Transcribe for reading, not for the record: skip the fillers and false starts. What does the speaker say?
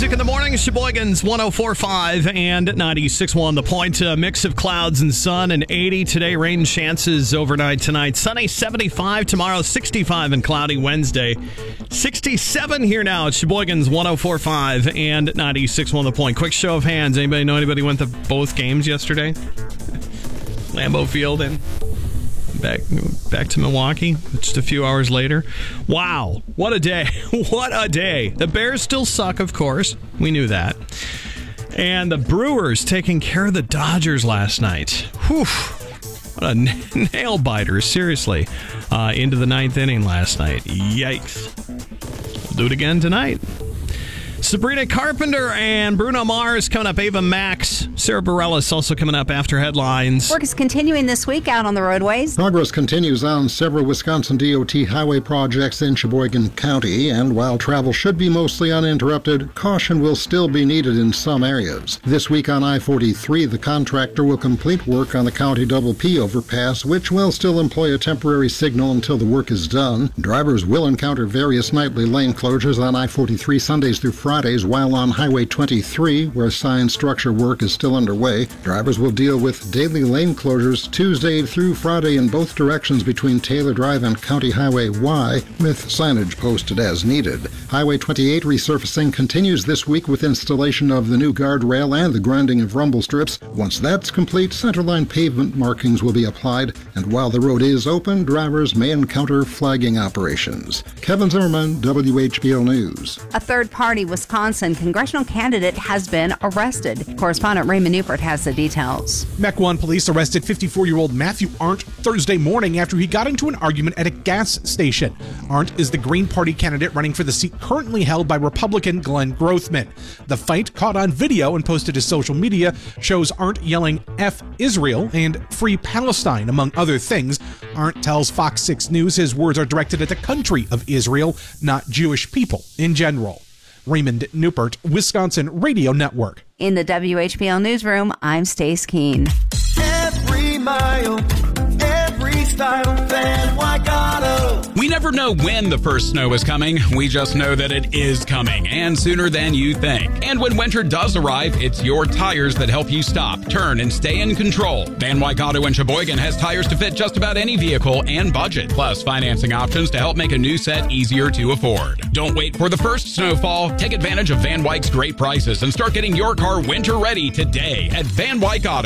music in the morning. Sheboygan's 104.5 and 96.1. The Point. A mix of clouds and sun and 80 today. Rain chances overnight tonight. Sunny 75 tomorrow. 65 and cloudy Wednesday. 67 here now at Sheboygan's 104.5 and 96.1. The Point. Quick show of hands. Anybody went to both games yesterday? Lambeau Field and back to Milwaukee just a few hours later. Wow, what a day. What a day. The Bears still suck, of course. We knew that. And the Brewers taking care of the Dodgers last night. Whew. What a nail biter, seriously. Into the ninth inning last night. Yikes. We'll do it again tonight. Sabrina Carpenter and Bruno Mars coming up. Ava Max, Sarah Bareilles also coming up after headlines. Work is continuing this week out on the roadways. Progress continues on several Wisconsin DOT highway projects in Sheboygan County, and while travel should be mostly uninterrupted, caution will still be needed in some areas. This week on I-43, the contractor will complete work on the County Double P overpass, which will still employ a temporary signal until the work is done. Drivers will encounter various nightly lane closures on I-43 Sundays through Fridays, while on Highway 23, where sign structure work is still underway, drivers will deal with daily lane closures Tuesday through Friday in both directions between Taylor Drive and County Highway Y, with signage posted as needed. Highway 28 resurfacing continues this week with installation of the new guardrail and the grinding of rumble strips. Once that's complete, centerline pavement markings will be applied, and while the road is open, drivers may encounter flagging operations. Kevin Zimmerman, WHBL News. A third-party Wisconsin congressional candidate has been arrested. Correspondent Raymond Newport has the details. Mequon police arrested 54-year-old Matthew Arndt Thursday morning after he got into an argument at a gas station. Arndt is the Green Party candidate running for the seat currently held by Republican Glenn Grothman. The fight, caught on video and posted to social media, shows Arndt yelling F Israel and Free Palestine, among other things. Arndt tells Fox 6 News his words are directed at the country of Israel, not Jewish people in general. Raymond Newport, Wisconsin Radio Network. In the WHBL newsroom, I'm Stace Keene. Every mile, every style, Van Wyckotta. We never know when the first snow is coming. We just know that it is coming, and sooner than you think. And when winter does arrive, it's your tires that help you stop, turn, and stay in control. Van Wyckotta in Sheboygan has tires to fit just about any vehicle and budget, plus financing options to help make a new set easier to afford. Don't wait for the first snowfall. Take advantage of Van Wyck's great prices and start getting your car winter ready today at Van Wyckotta.